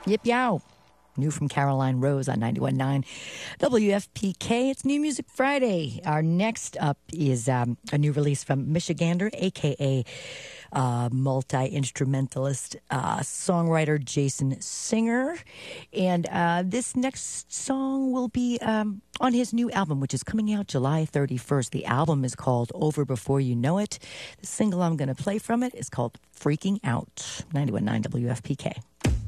Yip Yow. New from Caroline Rose on 91.9 WFPK. It's New Music Friday. Our next up is a new release from Michigander, a.k.a. Multi-instrumentalist songwriter Jason Singer. And this next song will be on his new album, which is coming out July 31st. The album is called Over Before You Know It. The single I'm going to play from it is called Freaking Out. 91.9 WFPK.